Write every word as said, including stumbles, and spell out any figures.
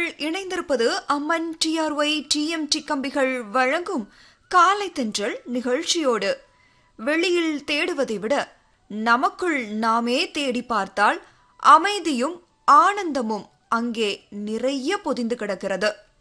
நேயர்கள் இணைந்திருப்பது அம்மன் TRY TMT கம்பிகள் வழங்கும் காலை தென்றல் நிகழ்ச்சியோடு. வெளியில் தேடுவதை விட நமக்குள் நாமே தேடி பார்த்தால் அமைதியும் ஆனந்தமும் அங்கே நிறைய பொதிந்து கிடக்கிறது.